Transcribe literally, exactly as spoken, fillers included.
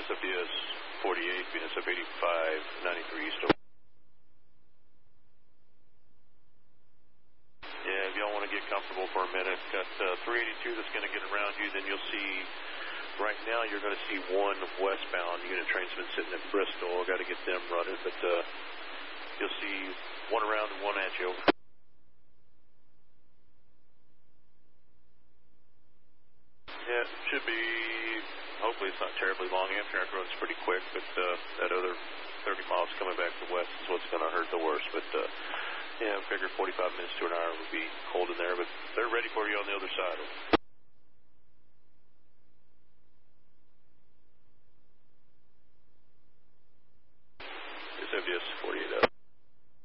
S F D S forty-eight, B N S F eighty-five, ninety-three east. Yeah, if y'all want to get comfortable for a minute, got uh, three eighty-two that's going to get around you, then you'll see, right now you're going to see one westbound unit train's been sitting at Bristol. Got to get them running, but uh, you'll see one around and one at you. Yeah, it should be, hopefully it's not terribly long. Amtrak runs pretty quick, but uh, that other thirty miles coming back to west is what's going to hurt the worst. But uh, yeah, I figured forty-five minutes to an hour would be cold in there, but they're ready for you on the other side.